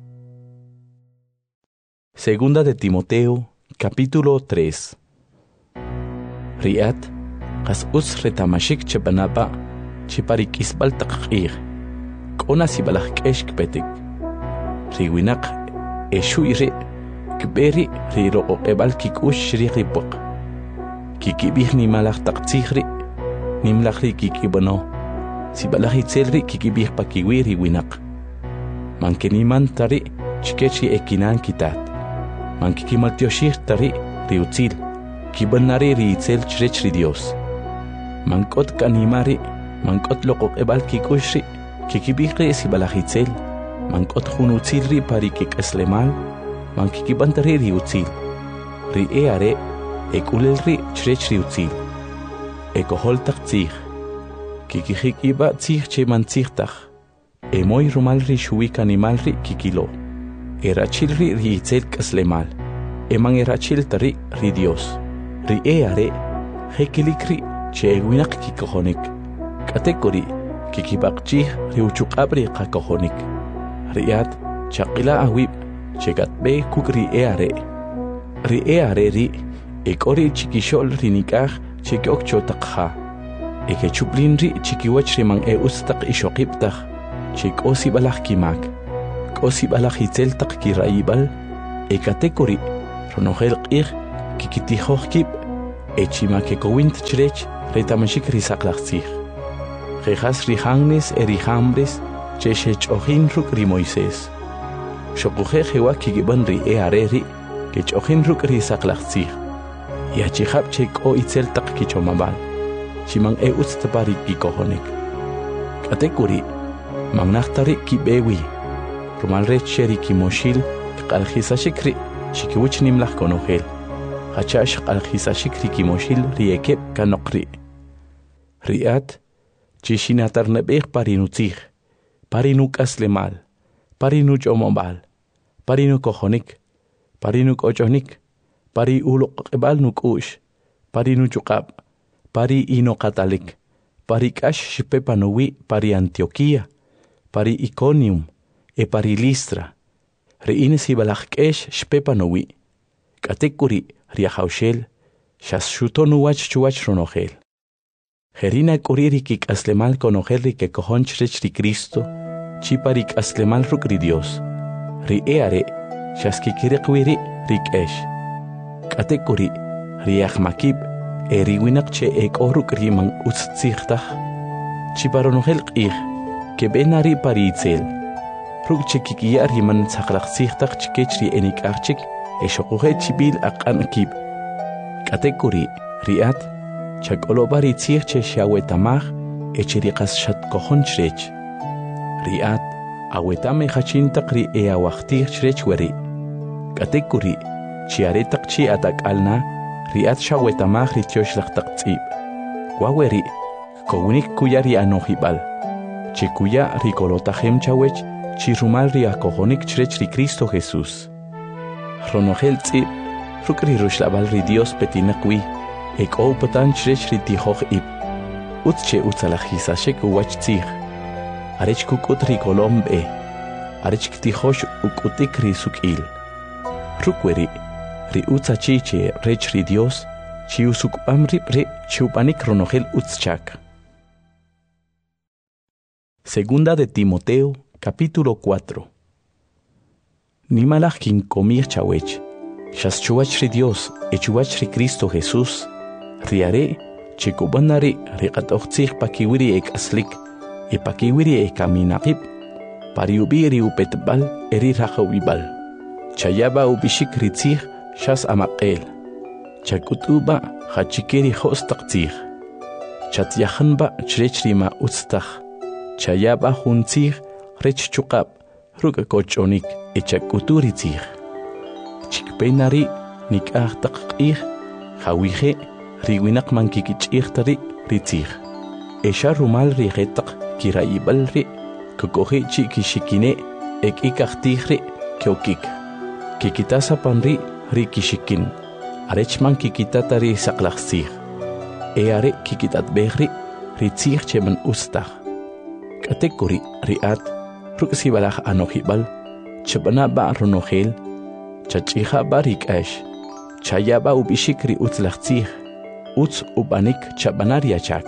Segunda de Timoteo, capítulo tres. Riat, qas us retamashik chepanapa, chiparikisbal taqir, kona sibalaj kesh kpetik. Riwinak, eshuire, kberi riro ebal kikush rihipok. Kikibih ni malaj taqtzihri, nimlajri kikibano. Si balahi tselri kikibih pakiwiri winak. Mankeniman tari chikechi ekinan kitat. Mankikimaltioshir tari riutzil. Kibanari riitzel chrechri Dios. Mankot kanimari, mankot lokok ebal kikushri, kikibihri si balahi tsel. Mankot hunutzilri pari kikeslemal, mankikibantari riutzil. Ri eare, ekulelri chrechri utzil. Ekohol taktzih. Kikijikiba tzih che mantzihtaj. Emoy rumalri shuik animalri kikilo. Erachilri riitzel kaslemal. Eman erachil tari ri Dios. Ri eare, hekilikri che ewinak kikohonik. Katekori, kikibakchih riuchukabri kakohonik. Riat, chakila awib, chegatbe kuk ri eare. Ri eare ri, ekori chikishol rinikaj chekiok chotakha. Eke chuplinri chikiwach rimang e ustaq ishokiptaj, chik osibalaj kimak, osibalaj itzeltak kirayibal, ekatekori, ronogel q'ij kikitijoj kib echima ke kowint chrech retamashik risaqlaqtzij jejas rihangnes erijambres cheshech ojin ruk ri Moisés shokuje jewa kigiban ri e areri ke chojin ruk risaqlaqtzij yachijab chek o itzel taq kichomabal chimang e utstapari kikohonik katekuri magnachtari kibewi rumal recheri kimoshil qalkhisashikri chikiwich nimlaj konogel hachash qalkhisashikri kimoshil riekep kanokri riat chishinatar nebej parinutzij parinuk aslemal parinuch omobal parinuk kohonik parinuk ochonik pari uloq qebal nukush parinuchqab pari inokatalik pari kash shipepanowi pari Antioquía pari Iconium e pari Listra reine sibalaqkesh shpepanowi katekuri riahaushel shashutonu wach chuach ronogel Jerina kuriri kik aslemal konogel ri ke kohonchrech ri Cristo chiparik aslemal ruk ri Dios ri eare shaskikiriqwiri rikesh katekuri riahmakib eriwinak che ek oruk riman utztzigtah chiparonogel q'ij ke benari paritzel ruk chikikia riman tzaqlaqtzigtah chikech ri enik'ajchik eshoquje chibil aq'ankib katekuri riat chak'oloba ritzij che xiawetamaj echiriqas xatkojon chrech riat awetame jachintaq ri eawajtij chrech weri katekuri chiaretaq chi atak'alna riat xawetamaj ri tioxlaqtaq tz'ib waweri kownik kuya ri anojib'al chikuya rikolotajem chawech chirumal ri akojonik chrech ri Cristo Jesús ronogel tz'ib ruk ri ruxlab'al ri Dios petinaqwi ek'ow patan chrech ri tijoj ib utz che utzalajisashek uwach tzij arech kuk'ut ri kolom b'e arech ktijox uk'utik ri suk'il ruk weri ri utzachi che rech ri Dios chi usuk'b'am rib' ri chiupanik ronogel utzchak Segunda de Timoteo capítulo cuatro Nimalaj kinkomij chawech xas chuwach ri Dios e chuwach ri Cristo Jesús riare chikubanari riqat'ojtzij pakiwiri ek aslik e pakiwiri e kaminaqib pariubi ri upetbal eri rajawibal chayaba ubishik ritzij xas amaqel chakut'uba jachikeri jostaqtzij chatyajanba chrech rima utztaj chayaba juntzij rech chuqab ruk koch'onik e chak'uturitzij chikpenari nik'ajtaq q'ij jawije riwinaq mankikich'ijtari ritzij esha rumal rijetaq kirayibal ri kukoji chi kixikine ek'ikajtij ri kyokik kikitasapan ri ri kishikin arechman kikitata ri saqlaqtzij eare kikitatbej ri ritzij cheman ustaj katekuri riat ruk sibalaj anojibal chb'anaba ronogel chach'ijaba rik'ax chayaba ub'ixik ri utzlajtzij utz ub'anik chab'anar yachak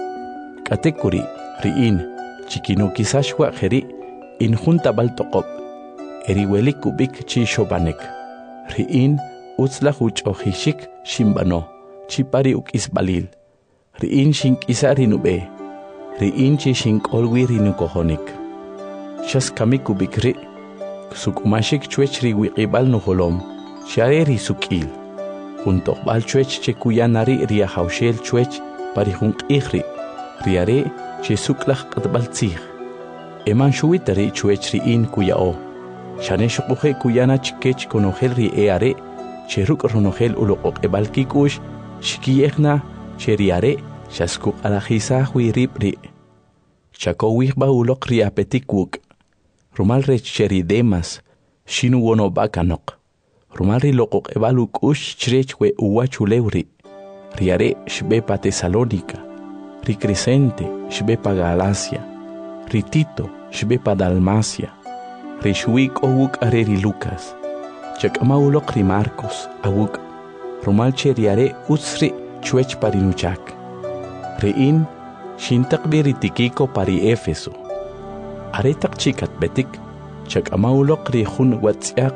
katekuri ri'in chikinukisaxwa jeri injuntab'al toqob' eriwelik kub'ik chi xob'anek ri'in utzlaj uch'ojixik xinb'ano chipari uk'isb'alil ri'in xink'isa rinub'e ri'in chi xink'olwi rinukojonik xaskamik kub'ik ri' suk'umaxik chwech riwiq'ib'al nujolom xare risuk'il juntoqb'al chwech che kuyanari riajawxel chwech pari junq'ij ri riare che suklaj q'atb'al tzij eman xuwitari chwech ri'in kuya'o xane xoquje kuyana chikech konojel ri eare che ruk' ronojel uloq'oq'eb'al kik'ux xikiyejna che riare xaskuq'alajisaj wi rib' ri xakowijb'a uloq ri apetik wuk' rumal rech che ri Demas xinuwonob'a kanoq rumal ri loq'oq'eb'al uk'ux chrech we uwach ulew ri riare xb'e pa Tesalónica ri Crescente xb'e pa Galacia ri Tito xb'e pa Dalmacia ri xwik' owuk' are ri Lucas chak'ama uloq ri Marcos awuk' rumal che riare utz ri chwech pa rinuchak ri'in xintaqb'i ri Tíquico pa ri Éfeso aretaq chi katb'etik chak'ama uloq ri jun watz'yaq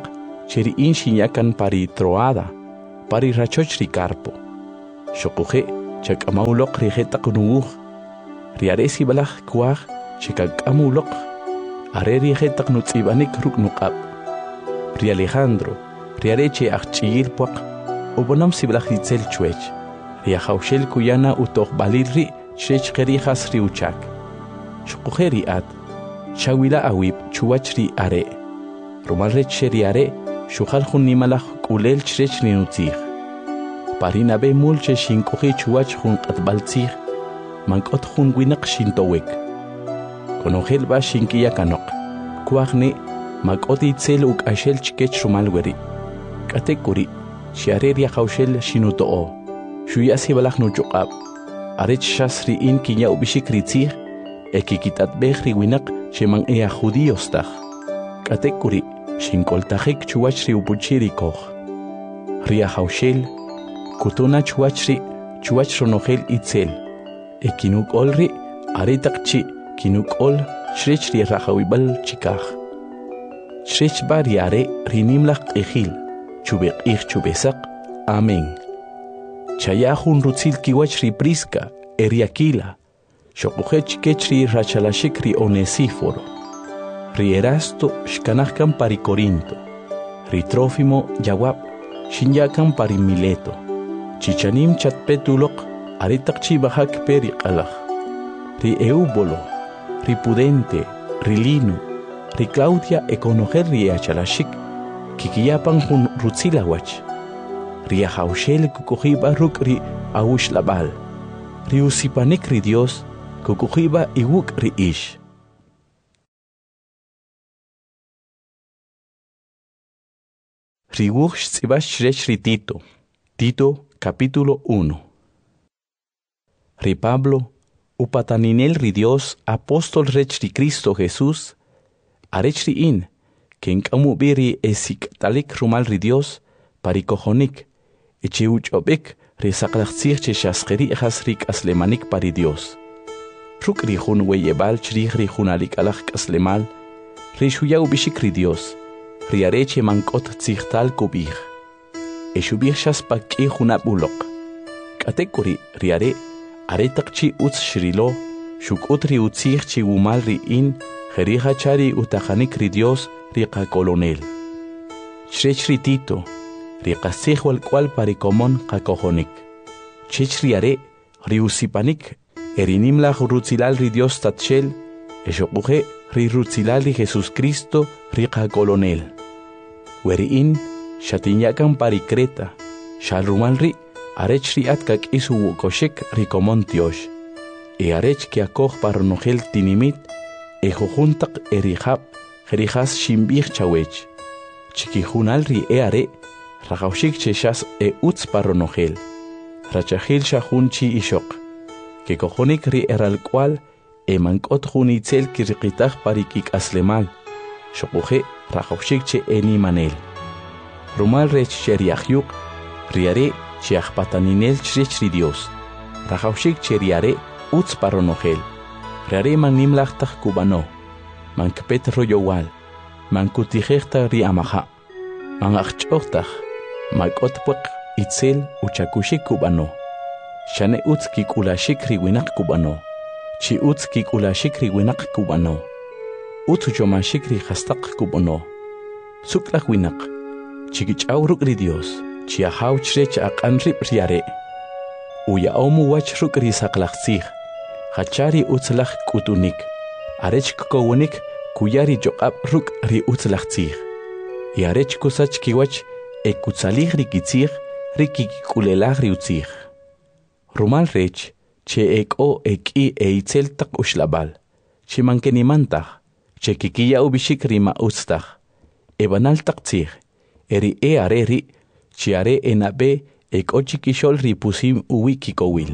cheri in shinyakan pari Troada, pari rachoch ri Carpo. Xokuhe, chak amauloq ri jeta kunuguj, riare si balaj kuaj, chikak amauloq, are ri jeta knutzibanik ruk nuqab. Ri Alejandro, riare che achchigil puaq, ubonam si balaj ditzel chuech, ri ajaushel kuyana utoq balil ri, chech kerijas ri uchak. Xokuhe ri at, chawila awib chuach ri are, rumal rech ri are, shukhal khun nimalaj kulel chech ni nutzig. Parina be mulche shinkohi chuach khun qatbaltzig, mankot khun winak shintowek. Konogel ba shinkiya kanok, kuagni makot itzel uk ashel chikech rumal weri. Katekuri, shiarer ya khawshel shinutoo, shuya si balaj nuchukab, arech shasri in kinya ubishik ritzig, ekikitat behri winak sheman ea judíos taj. Katekuri, shinkoltajik chuach ri upuchiri koch. Ria haushel, kutuna chuachri, chuach ronogel itzel. Ekinuk olri, aritakchi, kinuk ol, shrech ri rahawibal chikaj. Shrech bariare, rinimlak ejil, chubek ich chubesak, amen. Chayahun rutzil kiwach ri priska, eriakila, shokujech kechri rachalashik ri onesíforo. Ri Erasto shkanahkan pari Corinto, ri Trófimo yawab, shinyakan pari Mileto, chichanim chatpetulok, aritakchi bahak peri qalaj, ri Eubolo, ri Pudente, ri Lino, ri Claudia econoger ri achalashik, kikiyapan hun rutzilawach, ri ajaushel kukujiba ruk ri aush-labal, ri usipanik ri Dios, kukujiba iwuk ri ish. Riwuj tzibash rech ri Tito, Tito capítulo uno. Ri Pablo, upataninel ri Dios, apóstol rech ri Cristo Jesús, arech ri in, ken kamu biri esik talik rumal ri Dios, pari kojonik, eche uchobek ri saklachtzir che shaskeri echas rik aslemanik pari Dios. Ruk ri jun weyebal chrij ri junalik alach kaslemal, ri shuyau bishik ri Dios, riareche mankot tzigtal kubij. Eshubij shaspaki junabulok. Katekuri riare aretakchi utz shrilo, shukutri utzig chi umal ri in, jerija chari utajanik ri Dios riqa colonel. Shrech ri Tito, riqa sig wal cual parikomon qakojonik. Chech riare ri usipanik, erinimla rutzilal ri Dios tatshel, eshokuje ri rutzilal ri Jesus Cristo riqa colonel. Weriin, shatinyakan pari Creta, shalrumalri, arech ri atkak isu wukoshek rikomon tiosh, e arech ki akoj paronogel tinimit, e jujuntak erijab, jerijas shimbij chawech, chikijunal ri e are, rajaushik cheshas e utz paronogel, rachahil shahun chi ishok, que cojonik ri eral cual, e mankot junitzel kirqitaj parikik aslemal, shokuje rajaushik che eni manel. Rumal rech cheriahyuk, riare chiachpataninel chrech ri Dios, rajaushik cheriare utz paronogel, riare manimlachtach kubano, mankpet royowal, mankutijechta ri amaha, manachchochtach, makotpuk itzel uchakushik kubano, shane utz kikulashik ri winak kubano, chi utz kikulashik ri winak kubano, utz uchomashik ri hastak kubano, suklach winak, chikichaw ruk ri Dios, chiahaw chrech aqanrib riare, uya omu wach ruk ri saklachtzig, hachari utzlach kutunik, arech kowonik kuyari joqab ruk ri utzlachtzig, y arech kusach kiwach ekutzalig ri kitzig, ri kikulelach ri utzig. Rumal rech, che eko eki eitzel tak ushlabal, che mankenimantach, che kikiya ubishik rima ustach, ebanal taktzig, eri e areri, che are enabe eko chikishol ri pusim uwi kikowil.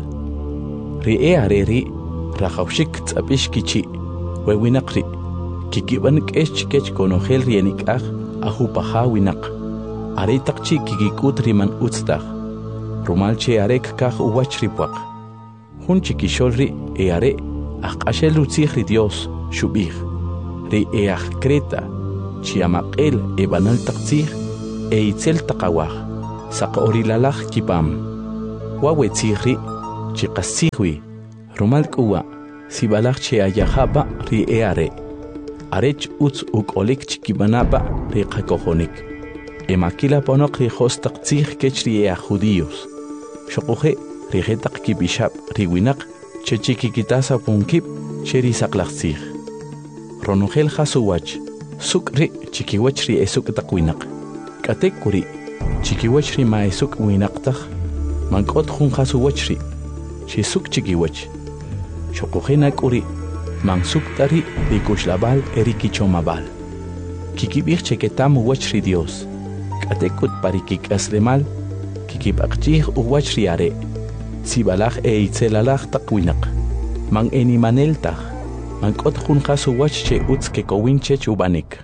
Ri e areri, rajaushik tzabish kichi, wewinakri, kikibanik esh kech konogel rienik ach, ahupaha winak, are takchi kikikut riman ustach, rumal che arek kach uwach ripuak, hun chikishol ri e are, ach ashel utzig ri Dios, shubig, ri e ach Creta, chiamak el e banal taktzig, e itzel taqawaj, saqorilalaj kipam. Wawe tzihri, chiqasihwi, rumal kuwa, sibalaj che ayajaba ri eare. Arech utz ukolik chikibanaba ri qakojonik. Emakila ponok ri hostaq tzih kech ri ea judíos. Shokuje ri jetaq kibishab ri winak, che chikikitasa punkip, che ri saqlaq tzih. Ronugel hasuwach, sukri chikiwach ri esuk taqwinak. Katek kuri, chikiwach ri ma esuk winaqtaq, mankot jun hasuwach ri, chi suk chikiwach. Shokuje nakuri, mansuk tari ri kushlabal eri kichomabal. Kikibich cheketam uwach ri Dios. Katekut parikik aslemal, kikibakchih uwach ri are. Sibalaj e itzelalaj taqwinak. Man enimanel taj. Mankot jun hasuwach che utz ke kowinche chubanik.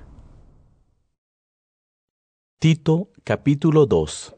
Tito capítulo dos.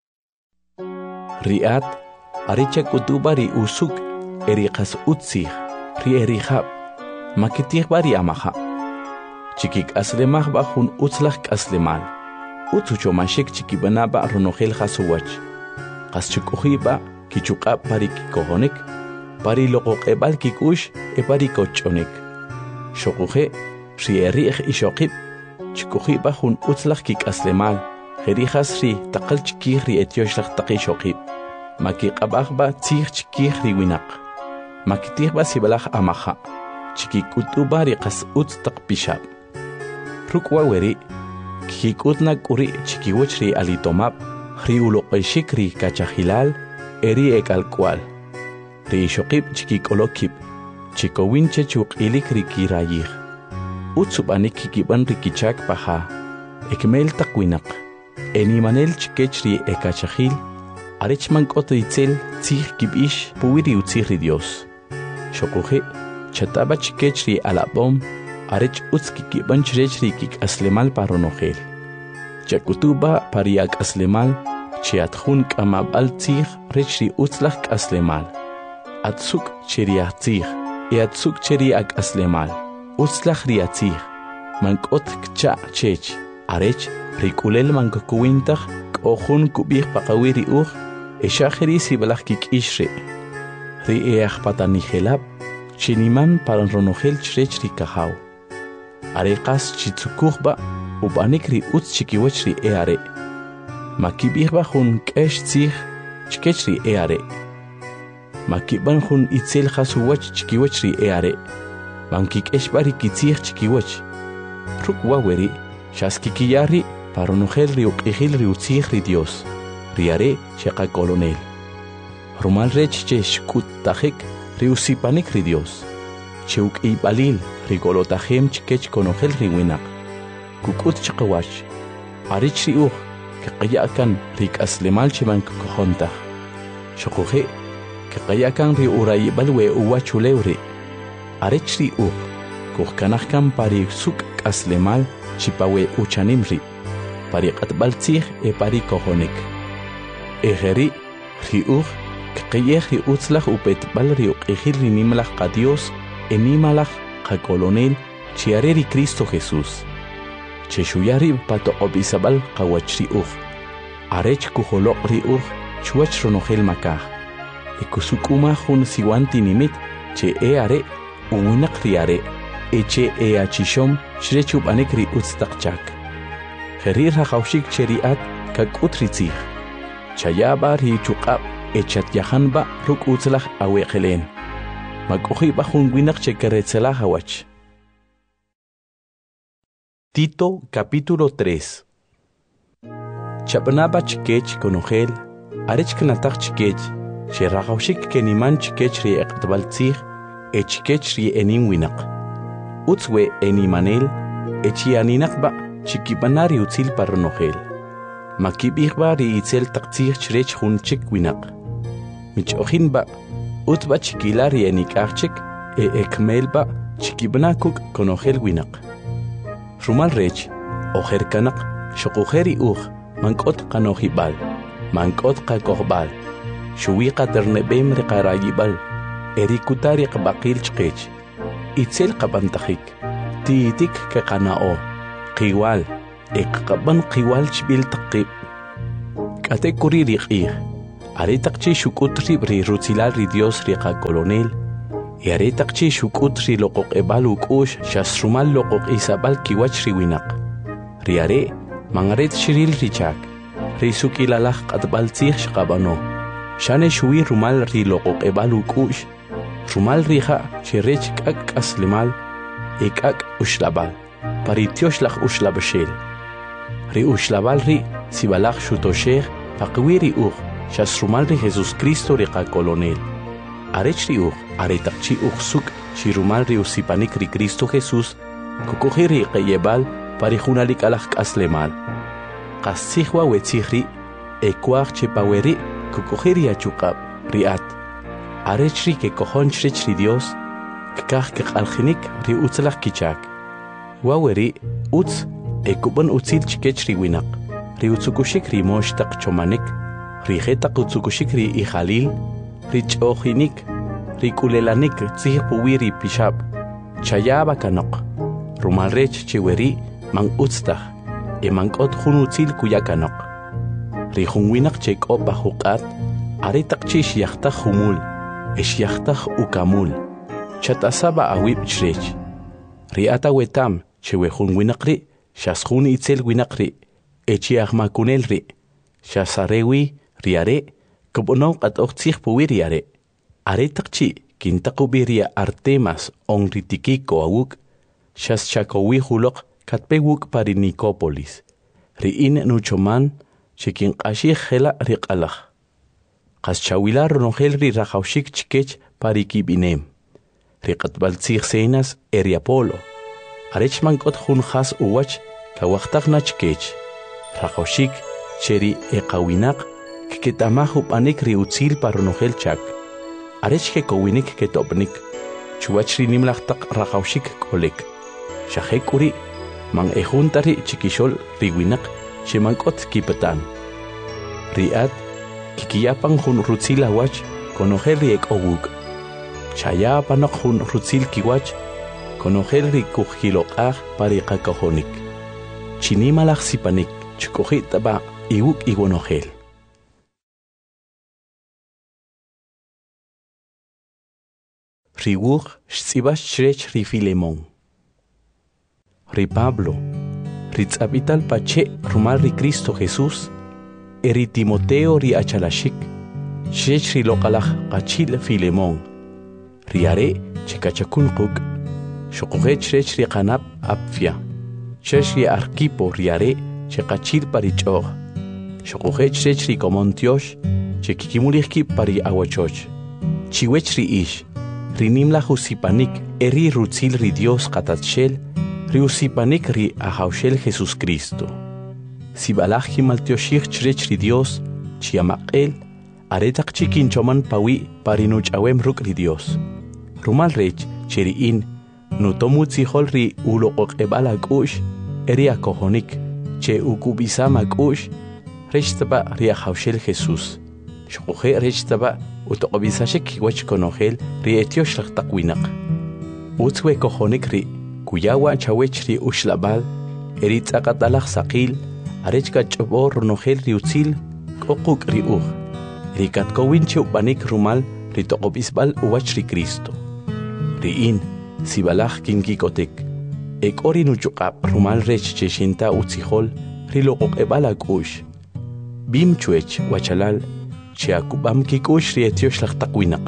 Riat aricha kutuba ri usuk eri qas utzih ri eri hab makitih bari amaha. Chikik aslemah ba jun utzlach aslemal. Utsucho mashik chikibana ba ronogel hasuwach. Qas chukuhiba kichuqab pari kikohonik. Pari loqoq ebal kikush e pari kochonik. Shokuje, ri erich ishokib, chikuji bajun utzlach kik aslemal, jerijas ri taqal chikih ri etioshlach taqi shokib. Makikabaj ba tzih chikih ri winak. Makitih ba sibalaj amaha, chikikutuba ri qas utz taq pishab. Rukwa weri, kikutna kuri chikiwach ri alitomab, ri uloqeshik ri kachahilal, eri ekalkwal. Ri shokib chikikolokib, chikowinche chuqilik ri kirayih. Utsubanik kikiban ri kichak paha, ekmel taqwinak. Enimanel chikech ri ekachahil, arech mankot itzel tzih kibish puwiri utzih ri Dios. Shokuje, chataba chikech ri alabom, arech utz kikiban chrech ri kik aslemal paronogel. Chakutuba pariak aslemal, chiatjun kamabal tzih rech ri utzlach aslemal. Atsuk cheriatzih, e atsuk cheriak aslemal. Utzlach riatzih, mankot kcha chech, arech, rikulel mankokuwintach, kohun kubih pakawiri uch, e shacheri sibalach kik ishre. Ri each patanijelab, chiniman paranronogel chrech ri kahaw. Arekas chitsukuchba, ubanik ri utz chikiwach ri eare. Makibihba jun kesh tzih, chkech ri eare. Makiban jun itzel hasuwach chikiwach ri eare. Mankik eshbari kitzih chikiwach. Ruk waweri, shaskikiyari, paronogel ri uqihil ri utzih ri Dios. Riare, sheqa kolonel. Rumal rech che shkut tajik, ri usipanik ri Dios. Cheuk ibalil, ri golotajem chikech konogel ri winak. Kukut chikawach. Arich ri uch, kaqayakan rik aslemal chiman kukohontah. Shokuje, kaqayakan ri urayibal we uwachulewri. Arech ri uch, kuhkanahkan pari suk aslemal chipawe uchanimri. Pari qatbal tzih e pari kohonik. Ejeri, ri uch, kaqayeh ri utzlach upetbal ri uqihil ri nimlach qa Dios, e nimalach qa kolonel, chiare ri Cristo Jesús. Cheshuyari pato obisabal qawach ri uch. Arech kuholok ri uch, chuach ronogel makah. E kusukuma jun siwanti nimit, che e are, uwinak ri are, e che e achishom, shrechub anek ri utztaqchak. Jerir haqawshik cheriat, kakut ri tzih. Chayaba ri chuqab, e chatyahanba ruk utzlach aweqelen. Makujiba jun winak che keretzela hawach. Tito capítulo tres. Chapnaba chikech konogel, arech knatak chikech, sherahawshik keniman chikech ri eqtbal tzih, e chikech ri enim winak. Utzwe enimanel, e chianinakba, chikibanari utzil paronogel. Makibihba ri itzel taqtzih chrech jun chik winak. Michohinba, utba chikilari enikachik, e ekmelba, chikibnakuk konogel winak. Rumal rech, ojer kanak, shokujeri uch, mankot kanohibal, mankot kakohbal, shuwiqa ternebem riqarayibal, erikutari qabaqil chqech, itzel qabantajik, tiitik keqanao, qiwal, eqqaban qiwal chbil taqib kate kuri riqih are taqchi shukut ri ri rutilal ri Dios ri qa colonel y are taqchi shukut ri loqoq ebal ukush shasrumal loqoq isabal kiwach ri winaq ri are mangaret shiril richak ri sukilalaq qatbaltzih shqabano shane shui rumal ri loqoq ebal ukush rumal rija chirech kak aslimal ekak ushlabal paritiosh lach ushlabashel ri ushlabal ri sibalach shutosher paqwiri ur shasrumal ri Jesus Cristo ri qa colonel arech ri ur aretaqchi ursuk shirumal ri usipanik ri Cristo Jesus kukuhiri qayebal parijunalik alach aslemal qasihwa wetzihri ekwach chepaweri kukuhiri achukab riat arech ri ke kohonchrech ri Dios kah ke alkhinik ri utzlach kichak waweri utz ekubon utzil chikech ri winaq ri utzukushik ri moshtaq chomanik ri jetaq utzukushik ri ihalil ri chohinik ri kulelanik tzih puwiri pishab chayaba kanok rumalrech chiweri man utztaq e mankot jun utzil kuyakanok ri junwinaq chekop bahuqat ari taqchish yaxtaq humul esh yaxtaq ukamul chatasaba awib chrech riata wetam chewejun winaqri shasjun itzel winaqri echiach makunelri shasarewi riare kubono qat oqtzih puwiri are are taqchi kintaqubiria Artemas onritikiko awuk shas chakowi huloq katpewuk pari Nicópolis riin nuchoman chikin qashih khela riqalaj qas chawilar ronjel ri rajawshik chikech pari kibinem riqatbaltzih senas eriapolo arech mankot jun khas uwach kawaqtaq nachkech rajawshik cheri eqawinaq kiketamahu panik ri utzil paronojel chak arech ke kowinik ketopnik chuwach ri nimlaqtaq rajawshik kolek shahekuri man ejuntari chikishol ri winaq chemankot kipatan riat kikiyapan jun rutzil awach konojel ri ekowuk chaya panok jun rutzil kiwach konojel ri kujkiloqaj pariqa kojonik chinimalaj sipanik chukojitaba iwuk iwonojel riwuj xtzibash chrech ri Filemón ri Pablo ri tzabital pache rumal ri Cristo Jesús eri Timoteo ri achalashik chrech ri loqalaj qachil Filemón riare chikachakun quk shoqoje chrech ri qanab apfia chrech ri Arquipo riare chikachil parichoj shoqoje chrech ri Comontiosh chikikimulihki pari awachoch chiwech ri ish ri nimla usipanik eri rutzil ri Dios qatatshel ri usipanik ri ahawshel Jesus Cristo sibalaj himaltioshik chrech ri Dios chiamaqel aretaq chikinchoman pawi parinuchawem ruk ri Dios rumal rech cheriin nutomutzihol ri uloqoqebal akush eri akojonik che ukubisama akush rechtaba ri ahawshel Jesus shoqoje rechtaba utoqobisashik wach konojel ri etiosh laqtaq winaq utzwe kojonik ri kuyawa chawech ri ushlabal eri tzaqatalaj saqil arechka ch'obor ronojel ri utzil qoquk ri uj ri katkowin cheupanik rumal ri toqobisbal uwach ri Cristo riin sibalaj kinkikotek ekori nuchuqab rumal rech cheshinta utzihol ri loqoqebal akush bim chuech wachalal chiakubam kikush ri etiosh laqtaq winaq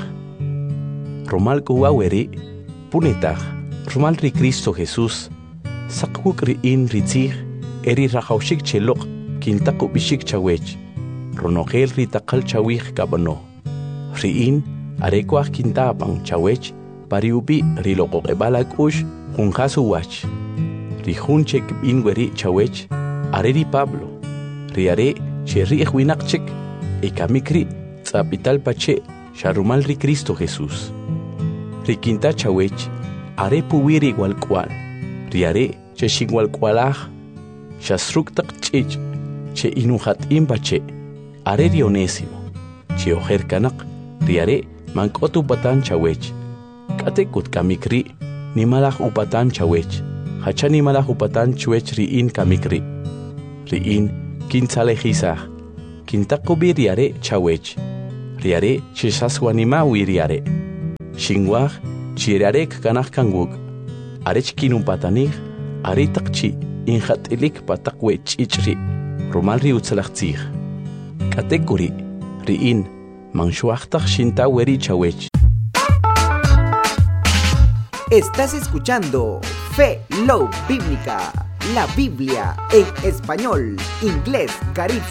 rumal kuwaweri punetaj rumal ri Cristo Jesús saqwuk riin ritzij eri rajawshik cheloq kintaqubishik chawech ronojel ri taqal chawij kabano riin arekwaj kintapan chawech pariupi ri loqoqebal akush junjas uwach ri jun chekb'in weri chawech are ri Pablo ri are cherri'ej winaq chek ekamikri tzapital pache sharumal ri Cristo Jesús ri kinta chawech are puwiri walkwal ri are cheshin walkwalaj shasruktaq ch'ich che inuhat imbache are ri Onésimo che ojer kanaq ri are mank'ot upatan chawech k'atekut kamikri nimalaj upatan chawech hacha nimalaj upatan chwech ri'in kamikri ri'in kintzalejizaj, kintakubi riare chawech, riare chisaswanimawi riare, xinwaj chirarek kanaj kanwuk, arech kinumpatanij, aritakchi injatilik patakwe chichri, romal riutzalajtzij. Katekuri, ri'in, manshuajtaj xintaweri chawech. Estás escuchando Fe Love Bíblica, la Biblia en español, inglés, caribe